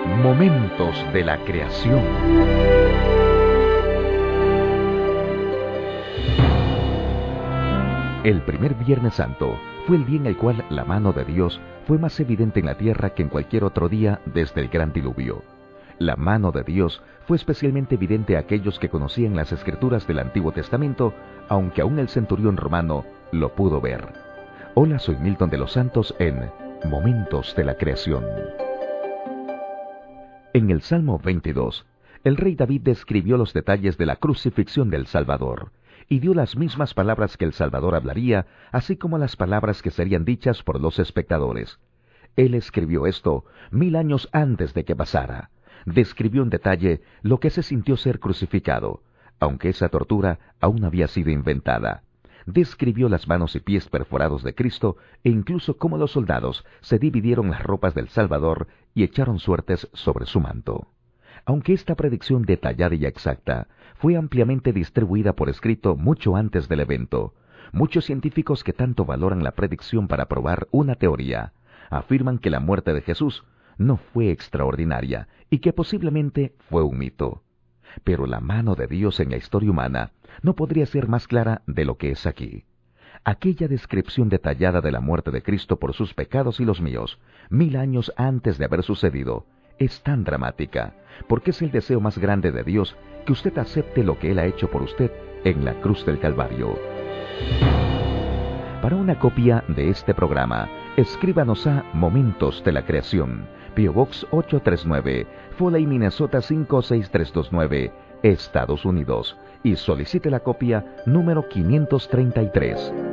Momentos de la creación. El primer Viernes Santo fue el día en el cual la mano de Dios fue más evidente en la tierra que en cualquier otro día desde el gran diluvio. La mano de Dios fue especialmente evidente a aquellos que conocían las escrituras del Antiguo Testamento, aunque aún el centurión romano lo pudo ver. Hola, soy Milton de los Santos en Momentos de la Creación. En el Salmo 22, el rey David describió los detalles de la crucifixión del Salvador y dio las mismas palabras que el Salvador hablaría, así como las palabras que serían dichas por los espectadores. Él escribió esto 1000 años antes de que pasara. Describió en detalle lo que se sintió ser crucificado, aunque esa tortura aún había sido inventada. Describió las manos y pies perforados de Cristo e incluso cómo los soldados se dividieron las ropas del Salvador y echaron suertes sobre su manto. Aunque esta predicción detallada y exacta fue ampliamente distribuida por escrito mucho antes del evento, muchos científicos que tanto valoran la predicción para probar una teoría afirman que la muerte de Jesús no fue extraordinaria y que posiblemente fue un mito. Pero la mano de Dios en la historia humana no podría ser más clara de lo que es aquí. Aquella descripción detallada de la muerte de Cristo por sus pecados y los míos, 1000 años antes de haber sucedido, es tan dramática, porque es el deseo más grande de Dios que usted acepte lo que Él ha hecho por usted en la cruz del Calvario. Para una copia de este programa, escríbanos a Momentos de la Creación, P.O. Box 839, Foley, Minnesota 56329, Estados Unidos, y solicite la copia número 533.